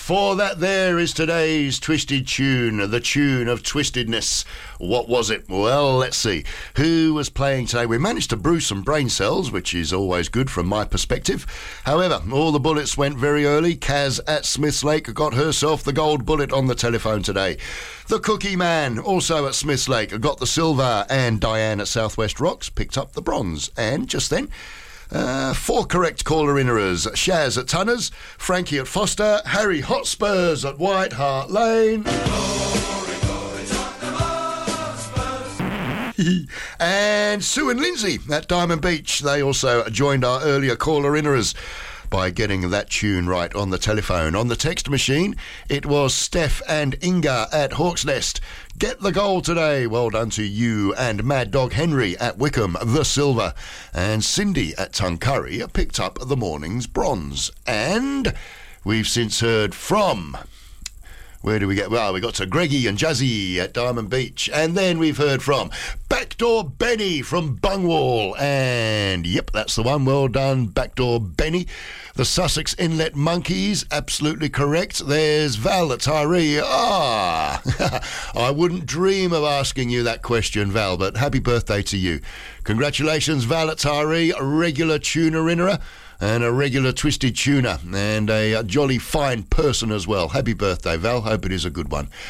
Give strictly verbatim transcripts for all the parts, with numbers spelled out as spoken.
for that there is today's Twisted Tune, the tune of twistedness. What was it? Well, let's see. Who was playing today? We managed to brew some brain cells, which is always good from my perspective. However, all the bullets went very early. Kaz at Smiths Lake got herself the gold bullet on the telephone today. The Cookie Man, also at Smiths Lake, got the silver, and Diane at Southwest Rocks picked up the bronze. And just then, Uh, four correct caller-innerers. Shaz at Tunners, Frankie at Foster, Harry Hotspurs at White Hart Lane. Glory, glory, Hotspurs. And Sue and Lindsay at Diamond Beach. They also joined our earlier caller-innerers by getting that tune right on the telephone. On the text machine, it was Steph and Inga at Hawk's Nest. Get the goal today. Well done to you. And Mad Dog Henry at Wickham, the silver. And Cindy at Tuncurry picked up the morning's bronze. And we've since heard from... Where do we get? Well, we got to Greggy and Jazzy at Diamond Beach. And then we've heard from Backdoor Benny from Bungwall. And, yep, that's the one. Well done, Backdoor Benny. The Sussex Inlet Monkeys, absolutely correct. There's Val at Tyree. Ah, I wouldn't dream of asking you that question, Val, but happy birthday to you. Congratulations, Val at Tyree, a regular tuner-innerer. And a regular Twisted Tuner, and a, a jolly fine person as well. Happy birthday, Val. Hope it is a good one.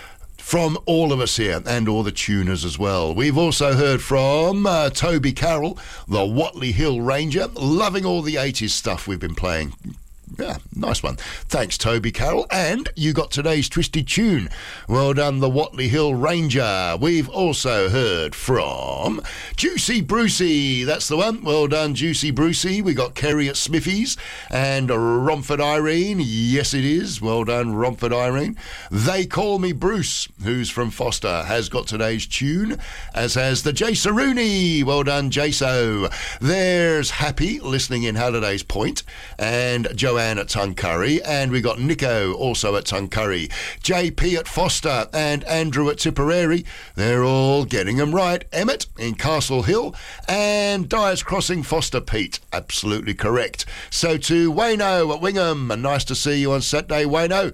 From all of us here, and all the tuners as well. We've also heard from uh, Toby Carroll, the Watley Hill Ranger, loving all the eighties stuff we've been playing. Yeah, nice one. Thanks, Toby Carroll. And you got today's Twisted Tune. Well done, the Watley Hill Ranger. We've also heard from Juicy Brucey. That's the one. Well done, Juicy Brucey. We got Kerry at Smithies and Romford Irene. Yes, it is. Well done, Romford Irene. They Call Me Bruce, who's from Foster, has got today's tune, as has the Jaso Rooney. Well done, Jaso. There's Happy, listening in Halliday's Point, and Joanne at Tuncurry, and we got Nico also at Tuncurry, J P at Foster, and Andrew at Tipperary. They're all getting them right. Emmett in Castle Hill, and Dyers Crossing Foster Pete, absolutely correct. So to Wayno at Wingham, and nice to see you on Saturday, Wayno.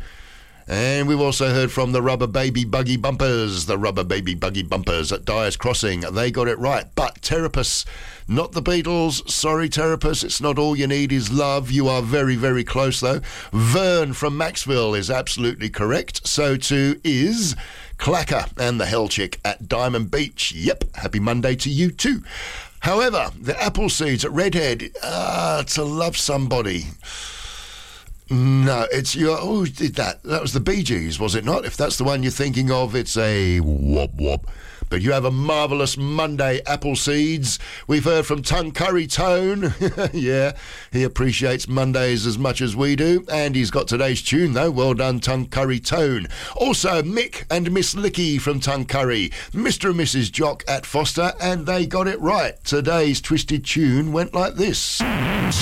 And we've also heard from the Rubber Baby Buggy Bumpers, the Rubber Baby Buggy Bumpers at Dyers Crossing. They got it right. But Terapus, not the Beatles. Sorry, Terapus, it's not All You Need Is Love. You are very, very close, though. Vern from Maxville is absolutely correct. So too is Clacker and the Hell Chick at Diamond Beach. Yep, happy Monday to you too. However, the Apple Seeds at Redhead, ah, To Love Somebody. No, it's your... Oh, who did that? That was the Bee Gees, was it not? If that's the one you're thinking of, it's a wop wop. But you have a marvellous Monday, Apple Seeds. We've heard from Tuncurry Tone. Yeah, he appreciates Mondays as much as we do. And he's got today's tune, though. Well done, Tuncurry Tone. Also, Mick and Miss Licky from Tuncurry. Mister and Missus Jock at Foster. And they got it right. Today's Twisted Tune went like this.